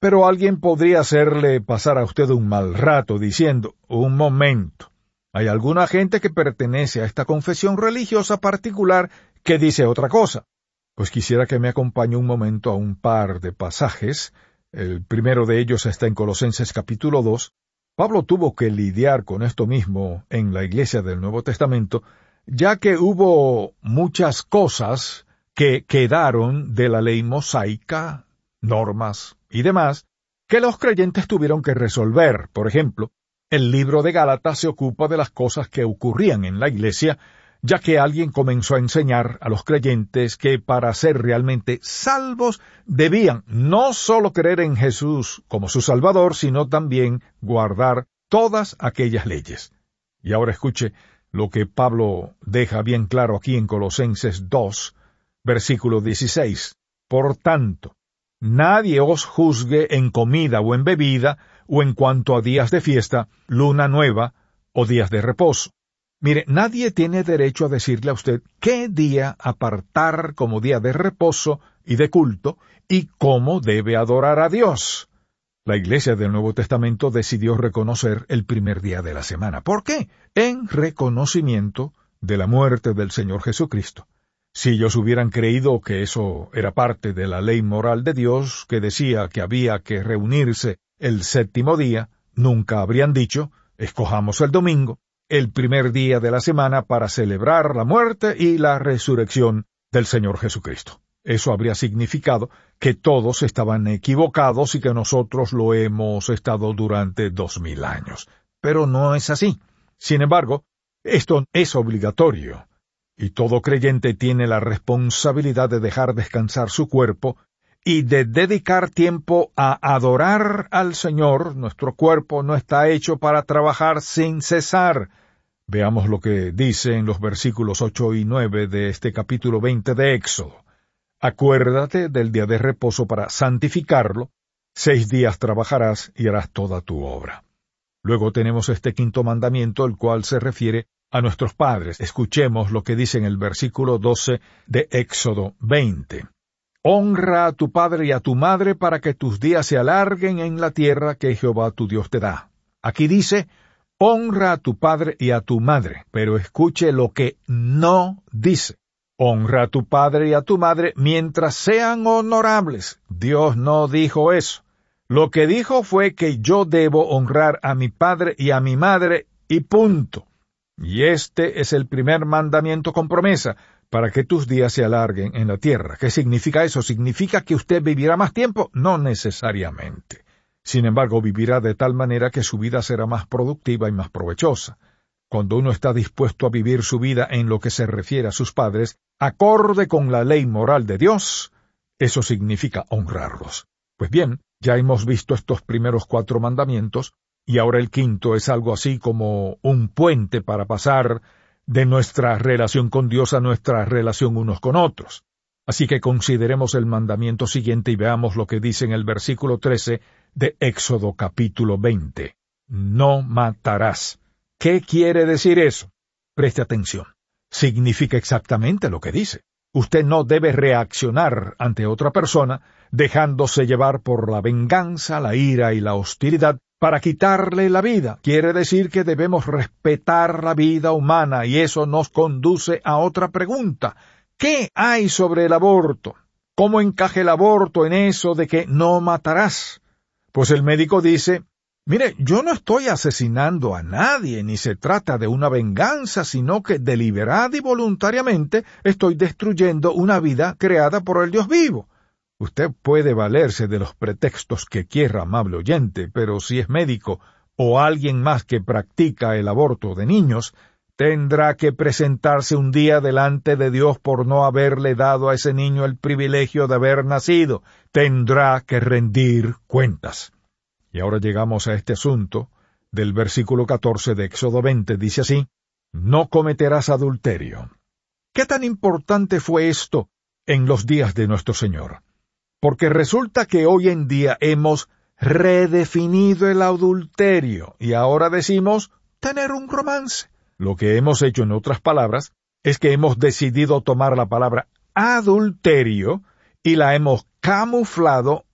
Pero alguien podría hacerle pasar a usted un mal rato diciendo, un momento, hay alguna gente que pertenece a esta confesión religiosa particular que dice otra cosa. Pues quisiera que me acompañe un momento a un par de pasajes. El primero de ellos está en Colosenses capítulo dos. Pablo tuvo que lidiar con esto mismo en la iglesia del Nuevo Testamento, ya que hubo muchas cosas que quedaron de la ley mosaica, normas y demás, que los creyentes tuvieron que resolver. Por ejemplo, el libro de Gálatas se ocupa de las cosas que ocurrían en la iglesia, ya que alguien comenzó a enseñar a los creyentes que para ser realmente salvos debían no solo creer en Jesús como su Salvador, sino también guardar todas aquellas leyes. Y ahora escuche lo que Pablo deja bien claro aquí en Colosenses dos, versículo dieciséis. Por tanto, nadie os juzgue en comida o en bebida, o en cuanto a días de fiesta, luna nueva o días de reposo. Mire, nadie tiene derecho a decirle a usted qué día apartar como día de reposo y de culto, y cómo debe adorar a Dios. La Iglesia del Nuevo Testamento decidió reconocer el primer día de la semana. ¿Por qué? En reconocimiento de la muerte del Señor Jesucristo. Si ellos hubieran creído que eso era parte de la ley moral de Dios, que decía que había que reunirse el séptimo día, nunca habrían dicho, escojamos el domingo, el primer día de la semana para celebrar la muerte y la resurrección del Señor Jesucristo. Eso habría significado que todos estaban equivocados y que nosotros lo hemos estado durante dos mil años. Pero no es así. Sin embargo, esto es obligatorio, y todo creyente tiene la responsabilidad de dejar descansar su cuerpo y de dedicar tiempo a adorar al Señor. Nuestro cuerpo no está hecho para trabajar sin cesar. Veamos lo que dice en los versículos ocho y nueve de este capítulo veinte de Éxodo. Acuérdate del día de reposo para santificarlo. Seis días trabajarás y harás toda tu obra. Luego tenemos este quinto mandamiento, el cual se refiere a nuestros padres. Escuchemos lo que dice en el versículo doce de Éxodo veinte. Honra a tu padre y a tu madre para que tus días se alarguen en la tierra que Jehová tu Dios te da. Aquí dice, honra a tu padre y a tu madre, pero escuche lo que no dice. Honra a tu padre y a tu madre mientras sean honorables. Dios no dijo eso. Lo que dijo fue que yo debo honrar a mi padre y a mi madre, y punto. Y este es el primer mandamiento con promesa, para que tus días se alarguen en la tierra. ¿Qué significa eso? ¿Significa que usted vivirá más tiempo? No necesariamente. Sin embargo, vivirá de tal manera que su vida será más productiva y más provechosa. Cuando uno está dispuesto a vivir su vida en lo que se refiere a sus padres, acorde con la ley moral de Dios, eso significa honrarlos. Pues bien, ya hemos visto estos primeros cuatro mandamientos, y ahora el quinto es algo así como un puente para pasar de nuestra relación con Dios a nuestra relación unos con otros. Así que consideremos el mandamiento siguiente y veamos lo que dice en el versículo trece de Éxodo capítulo veinte. No matarás. ¿Qué quiere decir eso? Preste atención. Significa exactamente lo que dice. Usted no debe reaccionar ante otra persona dejándose llevar por la venganza, la ira y la hostilidad para quitarle la vida. Quiere decir que debemos respetar la vida humana, y eso nos conduce a otra pregunta. ¿Qué hay sobre el aborto? ¿Cómo encaja el aborto en eso de que no matarás? Pues el médico dice, mire, yo no estoy asesinando a nadie, ni se trata de una venganza, sino que deliberada y voluntariamente estoy destruyendo una vida creada por el Dios vivo. Usted puede valerse de los pretextos que quiera, amable oyente, pero si es médico o alguien más que practica el aborto de niños, tendrá que presentarse un día delante de Dios por no haberle dado a ese niño el privilegio de haber nacido. Tendrá que rendir cuentas. Y ahora llegamos a este asunto del versículo catorce de Éxodo veinte. Dice así, no cometerás adulterio. ¿Qué tan importante fue esto en los días de nuestro Señor? Porque resulta que hoy en día hemos redefinido el adulterio y ahora decimos tener un romance. Lo que hemos hecho, en otras palabras, es que hemos decidido tomar la palabra adulterio y la hemos camuflado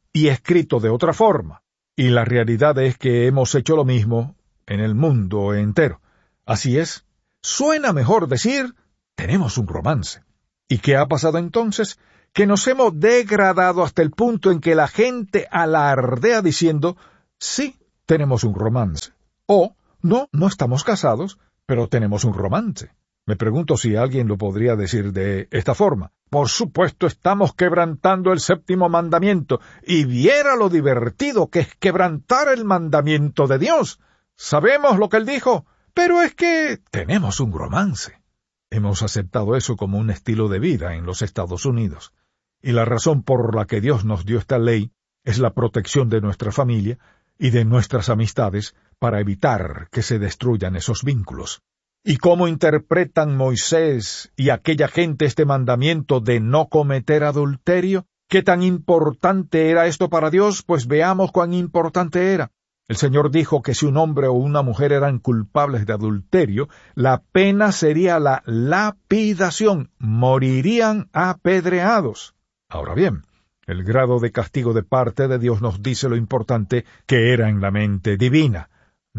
y escrito de otra forma. Y la realidad es que hemos hecho lo mismo en el mundo entero. Así es, suena mejor decir, tenemos un romance. ¿Y qué ha pasado entonces? Que nos hemos degradado hasta el punto en que la gente alardea diciendo, sí, tenemos un romance. O, no, no estamos casados, pero tenemos un romance. Me pregunto si alguien lo podría decir de esta forma. Por supuesto, estamos quebrantando el séptimo mandamiento, y viera lo divertido que es quebrantar el mandamiento de Dios. Sabemos lo que Él dijo, pero es que tenemos un romance. Hemos aceptado eso como un estilo de vida en los Estados Unidos. Y la razón por la que Dios nos dio esta ley es la protección de nuestra familia y de nuestras amistades para evitar que se destruyan esos vínculos. ¿Y cómo interpretan Moisés y aquella gente este mandamiento de no cometer adulterio? ¿Qué tan importante era esto para Dios? Pues veamos cuán importante era. El Señor dijo que si un hombre o una mujer eran culpables de adulterio, la pena sería la lapidación, morirían apedreados. Ahora bien, el grado de castigo de parte de Dios nos dice lo importante que era en la mente divina.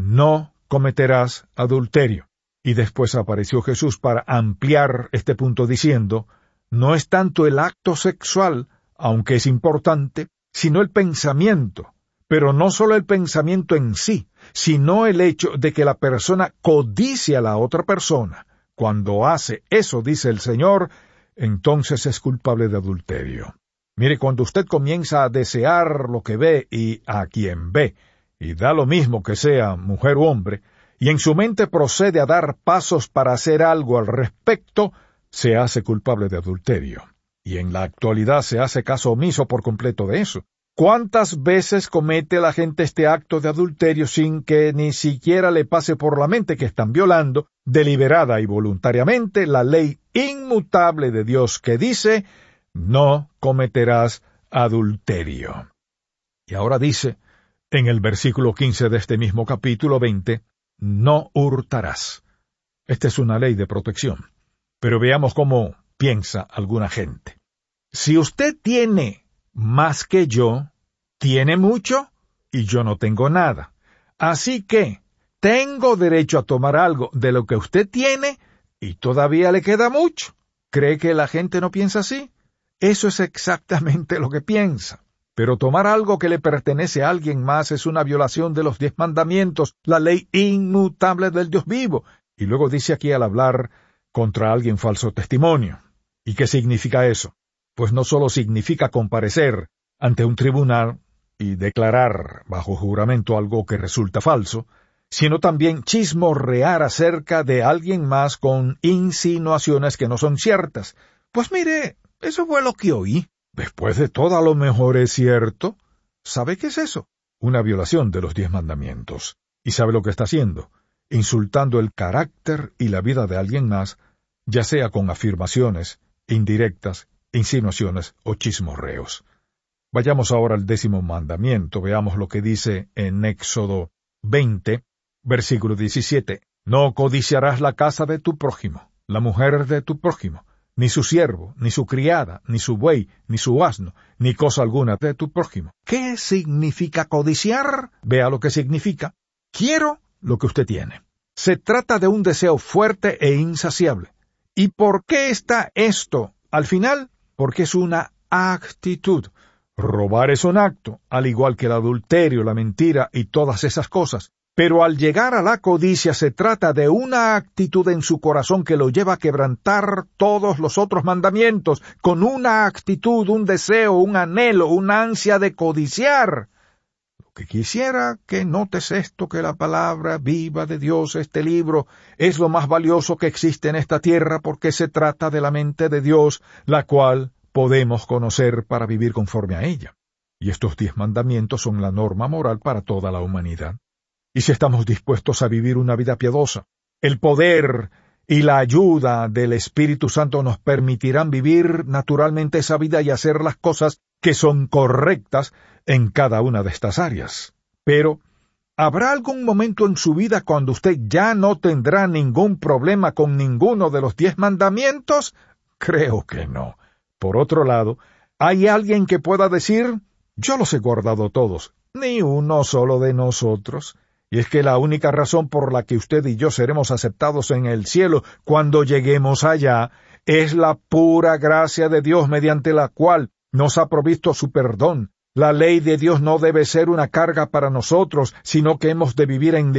No cometerás adulterio. Y después apareció Jesús para ampliar este punto diciendo, no es tanto el acto sexual, aunque es importante, sino el pensamiento. Pero no solo el pensamiento en sí, sino el hecho de que la persona codicia a la otra persona. Cuando hace eso, dice el Señor, entonces es culpable de adulterio. Mire, cuando usted comienza a desear lo que ve y a quien ve, y da lo mismo que sea mujer o hombre, y en su mente procede a dar pasos para hacer algo al respecto, se hace culpable de adulterio. Y en la actualidad se hace caso omiso por completo de eso. ¿Cuántas veces comete la gente este acto de adulterio sin que ni siquiera le pase por la mente que están violando, deliberada y voluntariamente, la ley inmutable de Dios que dice, no cometerás adulterio? Y ahora dice, en el versículo quince de este mismo capítulo veinte, no hurtarás. Esta es una ley de protección. Pero veamos cómo piensa alguna gente. Si usted tiene más que yo, tiene mucho y yo no tengo nada. Así que tengo derecho a tomar algo de lo que usted tiene y todavía le queda mucho. ¿Cree que la gente no piensa así? Eso es exactamente lo que piensa. Pero tomar algo que le pertenece a alguien más es una violación de los diez mandamientos, la ley inmutable del Dios vivo. Y luego dice aquí al hablar contra alguien falso testimonio. ¿Y qué significa eso? Pues no solo significa comparecer ante un tribunal y declarar bajo juramento algo que resulta falso, sino también chismorrear acerca de alguien más con insinuaciones que no son ciertas. Pues mire, eso fue lo que oí. Después de todo, a lo mejor es cierto. ¿Sabe qué es eso? Una violación de los diez mandamientos. ¿Y sabe lo que está haciendo? Insultando el carácter y la vida de alguien más, ya sea con afirmaciones, indirectas, insinuaciones o chismorreos. Vayamos ahora al décimo mandamiento, veamos lo que dice en Éxodo veinte, versículo diecisiete. No codiciarás la casa de tu prójimo, la mujer de tu prójimo, ni su siervo, ni su criada, ni su buey, ni su asno, ni cosa alguna de tu prójimo. ¿Qué significa codiciar? Vea lo que significa. Quiero lo que usted tiene. Se trata de un deseo fuerte e insaciable. ¿Y por qué está esto al final? Porque es una actitud. Robar es un acto, al igual que el adulterio, la mentira y todas esas cosas. Pero al llegar a la codicia se trata de una actitud en su corazón que lo lleva a quebrantar todos los otros mandamientos, con una actitud, un deseo, un anhelo, una ansia de codiciar. Lo que quisiera que notes esto, que la palabra viva de Dios, este libro, es lo más valioso que existe en esta tierra porque se trata de la mente de Dios, la cual podemos conocer para vivir conforme a ella. Y estos diez mandamientos son la norma moral para toda la humanidad. Y si estamos dispuestos a vivir una vida piadosa, el poder y la ayuda del Espíritu Santo nos permitirán vivir naturalmente esa vida y hacer las cosas que son correctas en cada una de estas áreas. Pero, ¿habrá algún momento en su vida cuando usted ya no tendrá ningún problema con ninguno de los diez mandamientos? Creo que no. Por otro lado, ¿hay alguien que pueda decir, Yo los he guardado todos, ni uno solo de nosotros. Y es que la única razón por la que usted y yo seremos aceptados en el cielo cuando lleguemos allá es la pura gracia de Dios mediante la cual nos ha provisto su perdón. La ley de Dios no debe ser una carga para nosotros, sino que hemos de vivir en